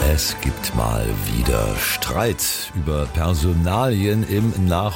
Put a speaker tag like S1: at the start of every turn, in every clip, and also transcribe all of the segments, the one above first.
S1: Es gibt mal wieder Streit über Personalien im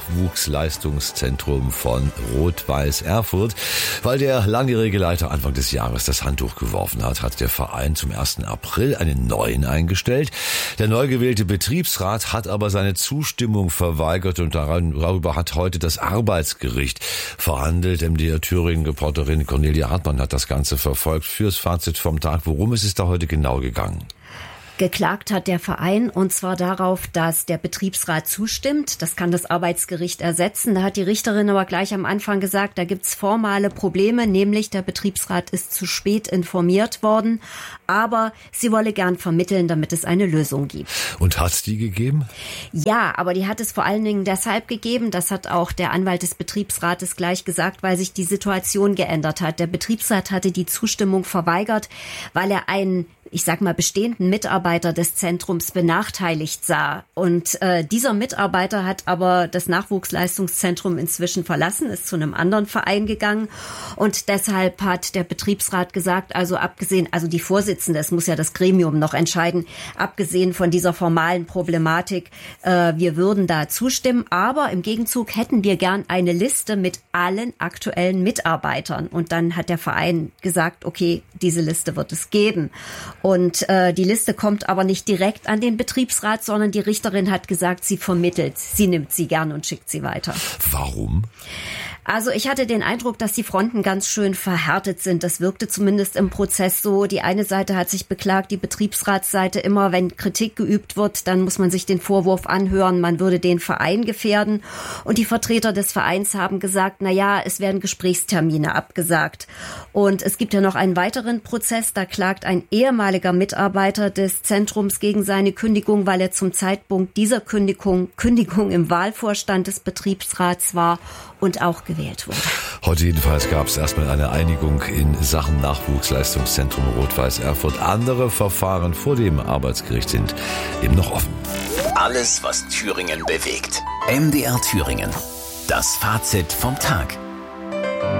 S1: Nachwuchsleistungszentrum von Rot-Weiß Erfurt. Weil der langjährige Leiter Anfang des Jahres das Handtuch geworfen hat der Verein zum 1. April einen neuen eingestellt. Der neu gewählte Betriebsrat hat aber seine Zustimmung verweigert und darüber hat heute das Arbeitsgericht verhandelt. MDR Thüringen-Reporterin Cornelia Hartmann hat das Ganze verfolgt. Fürs Fazit vom Tag, worum ist es da heute genau gegangen?
S2: Geklagt hat der Verein, und zwar darauf, dass der Betriebsrat zustimmt. Das kann das Arbeitsgericht ersetzen. Da hat die Richterin aber gleich am Anfang gesagt, da gibt's formale Probleme, nämlich der Betriebsrat ist zu spät informiert worden. Aber sie wolle gern vermitteln, damit es eine Lösung gibt.
S1: Und hat's die gegeben?
S2: Ja, aber die hat es vor allen Dingen deshalb gegeben, das hat auch der Anwalt des Betriebsrates gleich gesagt, weil sich die Situation geändert hat. Der Betriebsrat hatte die Zustimmung verweigert, weil er einen bestehenden Mitarbeiter des Zentrums benachteiligt sah. Und dieser Mitarbeiter hat aber das Nachwuchsleistungszentrum inzwischen verlassen, ist zu einem anderen Verein gegangen. Und deshalb hat der Betriebsrat gesagt, also die Vorsitzende, es muss ja das Gremium noch entscheiden, abgesehen von dieser formalen Problematik, wir würden da zustimmen. Aber im Gegenzug hätten wir gern eine Liste mit allen aktuellen Mitarbeitern. Und dann hat der Verein gesagt, okay, diese Liste wird es geben. Und die Liste kommt aber nicht direkt an den Betriebsrat, sondern die Richterin hat gesagt, sie vermittelt. Sie nimmt sie gern und schickt sie weiter.
S1: Warum?
S2: Also ich hatte den Eindruck, dass die Fronten ganz schön verhärtet sind. Das wirkte zumindest im Prozess so. Die eine Seite hat sich beklagt, die Betriebsratsseite immer, wenn Kritik geübt wird, dann muss man sich den Vorwurf anhören, man würde den Verein gefährden. Und die Vertreter des Vereins haben gesagt, es werden Gesprächstermine abgesagt. Und es gibt ja noch einen weiteren Prozess, da klagt ein ehemaliger Mitarbeiter des Zentrums gegen seine Kündigung, weil er zum Zeitpunkt dieser Kündigung im Wahlvorstand des Betriebsrats war und auch gewählt wurde.
S1: Heute jedenfalls gab es erstmal eine Einigung in Sachen Nachwuchsleistungszentrum Rot-Weiß Erfurt. Andere Verfahren vor dem Arbeitsgericht sind eben noch offen.
S3: Alles, was Thüringen bewegt. MDR Thüringen. Das Fazit vom Tag.